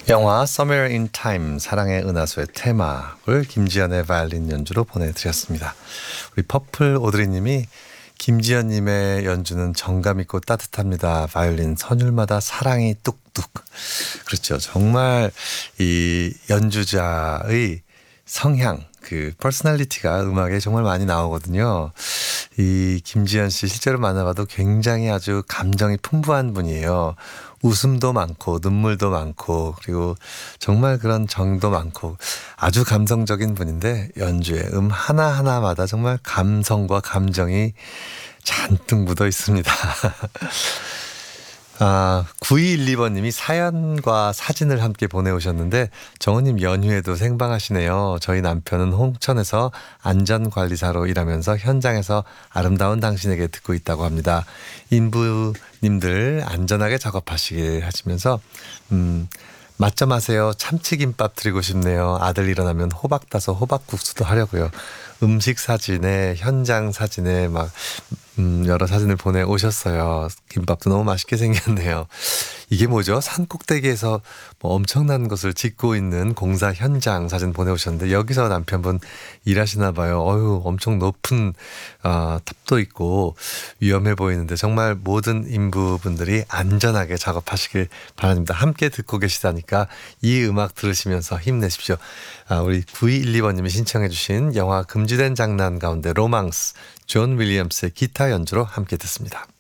영화 Somewhere in Time 사랑의 은하수의 테마를 김지연의 바이올린 연주로 보내드렸습니다. 우리 퍼플 오드리님이 김지연님의 연주는 정감 있고 따뜻합니다. 바이올린 선율마다 사랑이 뚝뚝. 그렇죠. 정말 이 연주자의 성향, 그 퍼스널리티가 음악에 정말 많이 나오거든요. 이 김지연 씨 실제로 만나봐도 굉장히 아주 감정이 풍부한 분이에요. 웃음도 많고 눈물도 많고 그리고 정말 그런 정도 많고 아주 감성적인 분인데 연주의 하나하나마다 정말 감성과 감정이 잔뜩 묻어 있습니다. 9212번님이 사연과 사진을 함께 보내오셨는데 정우님 연휴에도 생방하시네요. 저희 남편은 홍천에서 안전관리사로 일하면서 현장에서 아름다운 당신에게 듣고 있다고 합니다. 인부님들 안전하게 작업하시길 하시면서 맛점 하세요. 참치김밥 드리고 싶네요. 아들 일어나면 호박 따서 호박국수도 하려고요. 음식 사진에 현장 사진에 막 여러 사진을 보내오셨어요. 김밥도 너무 맛있게 생겼네요. 이게 뭐죠? 산 꼭대기에서 뭐 엄청난 것을 짓고 있는 공사 현장 사진 보내오셨는데 여기서 남편분 일하시나 봐요. 어휴, 엄청 높은 탑도 있고 위험해 보이는데 정말 모든 인부분들이 안전하게 작업하시길 바랍니다. 함께 듣고 계시다니까 이 음악 들으시면서 힘내십시오. 우리 9212번님이 신청해 주신 영화 금지된 장난 가운데 로망스 존 윌리엄스의 기타 연주로 함께 듣습니다.